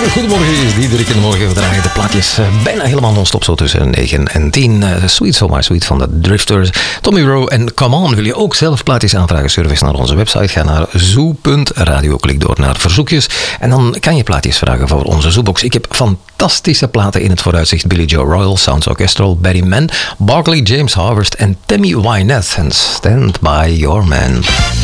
Goedemorgen, is Diederik in de morgen. We dragen de plaatjes bijna helemaal non-stop, zo tussen 9 en 10. Sweet So My Sweet van de Drifters. Tommy Rowe en Come On. Wil je ook zelf plaatjes aanvragen? Surf eens naar onze website. Ga naar zoo.radio. Klik door naar verzoekjes. En dan kan je plaatjes vragen voor onze Zoobox. Ik heb fantastische platen in het vooruitzicht. Billy Joe Royal, Sounds Orchestral, Barry Mann, Barkley, James Harvest en Tammy Wynette. En Stand By Your Man.